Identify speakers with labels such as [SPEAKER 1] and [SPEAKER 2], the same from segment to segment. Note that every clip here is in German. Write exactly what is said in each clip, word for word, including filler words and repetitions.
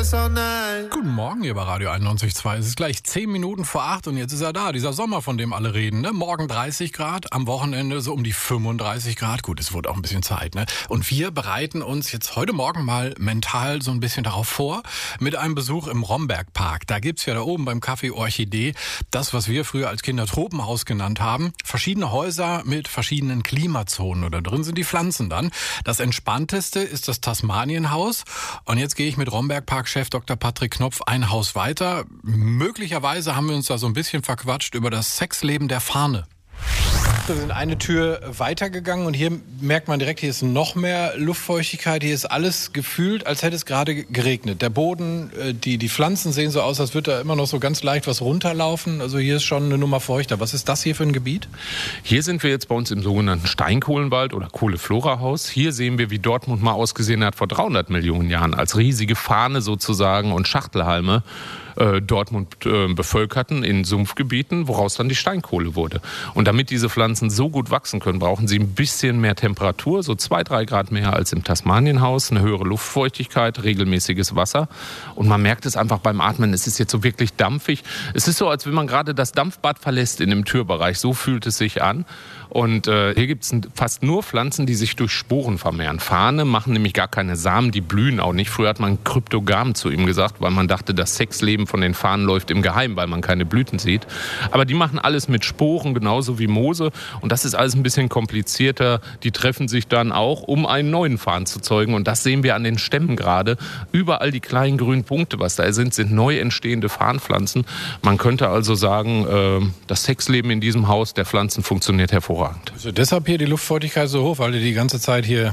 [SPEAKER 1] dance all night.
[SPEAKER 2] Guten Morgen hier bei Radio einundneunzig Komma zwei. Es ist gleich zehn Minuten vor acht und jetzt ist er da. Dieser Sommer, von dem alle reden. Ne? Morgen dreißig Grad, am Wochenende so um die fünfunddreißig Grad. Gut, es wurde auch ein bisschen Zeit. Ne? Und wir bereiten uns jetzt heute Morgen mal mental so ein bisschen darauf vor mit einem Besuch im Rombergpark. Da gibt's ja da oben beim Café Orchidee das, was wir früher als Kinder Tropenhaus genannt haben. Verschiedene Häuser mit verschiedenen Klimazonen. Und da drin sind die Pflanzen dann. Das entspannteste ist das Tasmanienhaus. Und jetzt gehe ich mit Rombergpark-Chef Doktor Patrick Knopf ein Haus weiter. Möglicherweise haben wir uns da so ein bisschen verquatscht über das Sexleben der Farne. Wir sind eine Tür weitergegangen und hier merkt man direkt, hier ist noch mehr Luftfeuchtigkeit. Hier ist alles gefühlt, als hätte es gerade geregnet. Der Boden, die, die Pflanzen sehen so aus, als würde da immer noch so ganz leicht was runterlaufen. Also hier ist schon eine Nummer feuchter. Was ist das hier für ein Gebiet?
[SPEAKER 3] Hier sind wir jetzt bei uns im sogenannten Steinkohlenwald oder Kohleflorahaus. Hier sehen wir, wie Dortmund mal ausgesehen hat vor dreihundert Millionen Jahren, als riesige Fahne sozusagen und Schachtelhalme äh, Dortmund äh, bevölkerten in Sumpfgebieten, woraus dann die Steinkohle wurde. Und damit diese Pflanzen so gut wachsen können, brauchen sie ein bisschen mehr Temperatur, so zwei, drei Grad mehr als im Tasmanienhaus, eine höhere Luftfeuchtigkeit, regelmäßiges Wasser. Und man merkt es einfach beim Atmen, es ist jetzt so wirklich dampfig. Es ist so, als wenn man gerade das Dampfbad verlässt in dem Türbereich. So fühlt es sich an. Und äh, hier gibt es fast nur Pflanzen, die sich durch Sporen vermehren. Farne machen nämlich gar keine Samen, die blühen auch nicht. Früher hat man Kryptogam zu ihm gesagt, weil man dachte, das Sexleben von den Farnen läuft im Geheimen, weil man keine Blüten sieht. Aber die machen alles mit Sporen, genauso wie Moose. Und das ist alles ein bisschen komplizierter. Die treffen sich dann auch, um einen neuen Farn zu zeugen. Und das sehen wir an den Stämmen gerade. Überall die kleinen grünen Punkte, was da sind, sind neu entstehende Farnpflanzen. Man könnte also sagen, äh, das Sexleben in diesem Haus der Pflanzen funktioniert hervorragend.
[SPEAKER 2] Also deshalb hier die Luftfeuchtigkeit so hoch, weil ihr die ganze Zeit hier...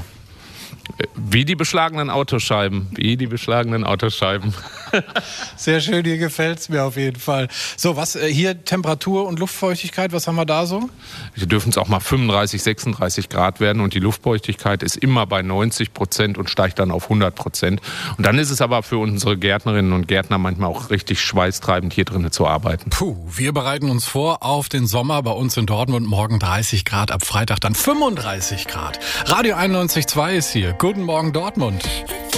[SPEAKER 3] Wie die beschlagenen Autoscheiben. Wie die beschlagenen Autoscheiben.
[SPEAKER 2] Sehr schön, hier gefällt's mir auf jeden Fall. So, was äh, hier Temperatur und Luftfeuchtigkeit, was haben wir da so?
[SPEAKER 3] Hier dürfen es auch mal fünfunddreißig, sechsunddreißig Grad werden und die Luftfeuchtigkeit ist immer bei neunzig Prozent und steigt dann auf hundert Prozent. Und dann ist es aber für unsere Gärtnerinnen und Gärtner manchmal auch richtig schweißtreibend, hier drinnen zu arbeiten.
[SPEAKER 2] Puh, wir bereiten uns vor auf den Sommer bei uns in Dortmund. Morgen dreißig Grad, ab Freitag dann fünfunddreißig Grad. Radio einundneunzig Komma zwei ist hier. Guten Morgen Dortmund.